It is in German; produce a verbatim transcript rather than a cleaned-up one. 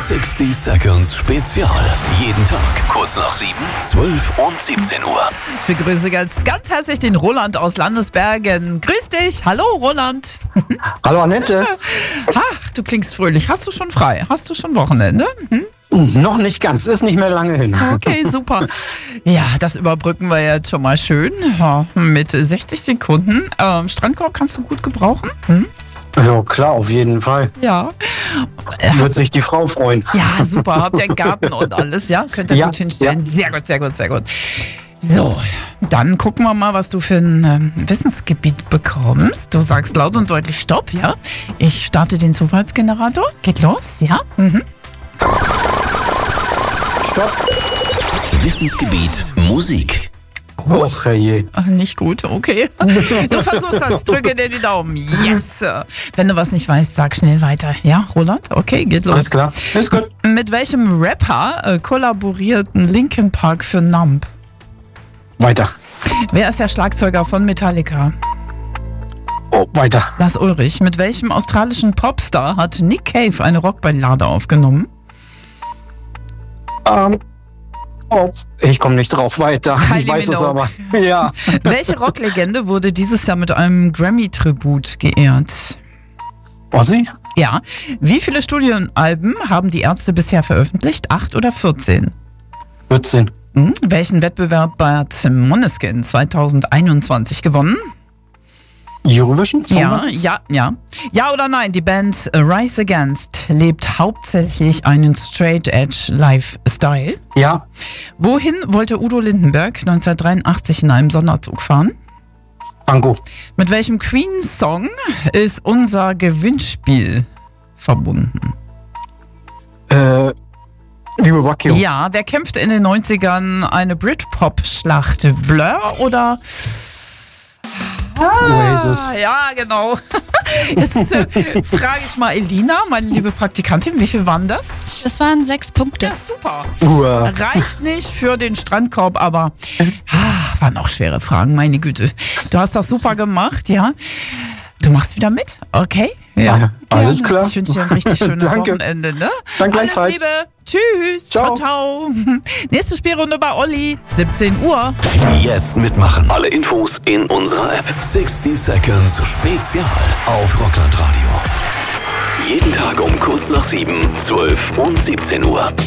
sechzig Seconds Spezial. Jeden Tag kurz nach sieben, zwölf und siebzehn Uhr. Ich begrüße ganz, ganz herzlich den Roland aus Landesbergen. Grüß dich. Hallo Roland. Hallo Annette. Ach, du klingst fröhlich. Hast du schon frei? Hast du schon Wochenende? Hm? Noch nicht ganz, ist nicht mehr lange hin. Okay, super. Ja, das überbrücken wir jetzt schon mal schön. Ja, mit sechzig Sekunden. Ähm, Strandkorb kannst du gut gebrauchen? Hm? Ja, klar, auf jeden Fall. Ja. Wird sich die Frau freuen. Ja, super. Habt ihr einen Garten und alles, ja? Könnt ihr Ja, gut hinstellen. ja. Sehr gut, sehr gut, sehr gut. So, dann gucken wir mal, was du für ein ähm, Wissensgebiet bekommst. Du sagst laut und deutlich Stopp, ja? Ich starte den Zufallsgenerator. Geht los, ja? Mhm. Stopp. Wissensgebiet Musik. Oh, herrje. Ach, nicht gut, okay. Du versuchst das, drücke dir die Daumen. Yes. Wenn du was nicht weißt, sag schnell weiter. Ja, Roland? Okay, geht los. Alles klar, ist gut. Mit welchem Rapper äh, kollaborierten Linkin Park für Numb? Weiter. Wer ist der Schlagzeuger von Metallica? Oh, weiter. Lars Ulrich. Mit welchem australischen Popstar hat Nick Cave eine Rockballade aufgenommen? Ähm, oh, ich komme nicht drauf. Weiter. Kylie ich weiß Minogue. es aber. Ja. Welche Rocklegende wurde dieses Jahr mit einem Grammy-Tribut geehrt? Ossi? Ja. Wie viele Studioalben haben die Ärzte bisher veröffentlicht? Acht oder vierzehn? vierzehn. Hm? Welchen Wettbewerb hat Måneskin zwanzig einundzwanzig gewonnen? Eurovision? Ja, Song? ja, ja. Ja oder nein, die Band Rise Against lebt hauptsächlich einen Straight-Edge-Lifestyle. Ja. Wohin wollte Udo Lindenberg neunzehnhundertdreiundachtzig in einem Sonderzug fahren? Tango. Mit welchem Queen-Song ist unser Gewinnspiel verbunden? Äh, Liebe Rock You. Ja, wer kämpfte in den neunzigern eine Britpop-Schlacht? Blur oder... Oasis. Ah, ja, genau. Jetzt äh, frage ich mal Elina, meine liebe Praktikantin, wie viel waren das? Das waren sechs Punkte. Ja, super. Uah. Reicht nicht für den Strandkorb, aber ah, waren auch schwere Fragen, meine Güte. Du hast das super gemacht, ja. Du machst wieder mit, okay? Ja, alles gerne. klar. Ich wünsche dir ein richtig schönes Danke. Wochenende, ne? Dann Alles gleichfalls. Liebe. Tschüss. Ciao, Ciao. ciao. Nächste Spielrunde bei Olli, siebzehn Uhr. Jetzt mitmachen. Alle Infos in unserer App. sechzig Seconds Spezial auf Rockland Radio. Jeden Tag um kurz nach sieben, zwölf und siebzehn Uhr.